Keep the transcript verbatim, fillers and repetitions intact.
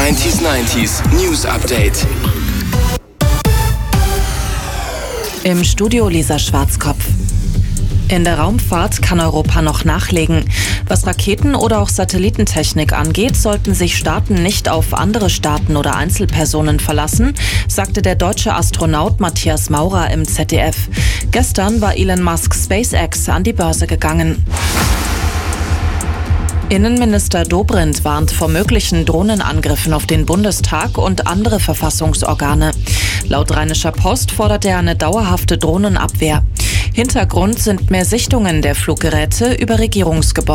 neunzig neunzig News Update. Im Studio Lisa Schwarzkopf. In der Raumfahrt kann Europa noch nachlegen. Was Raketen- oder auch Satellitentechnik angeht, sollten sich Staaten nicht auf andere Staaten oder Einzelpersonen verlassen, sagte der deutsche Astronaut Matthias Maurer im Z D F. Gestern war Elon Musk SpaceX an die Börse gegangen. Innenminister Dobrindt warnt vor möglichen Drohnenangriffen auf den Bundestag und andere Verfassungsorgane. Laut Rheinischer Post fordert er eine dauerhafte Drohnenabwehr. Hintergrund sind mehr Sichtungen der Fluggeräte über Regierungsgebäude.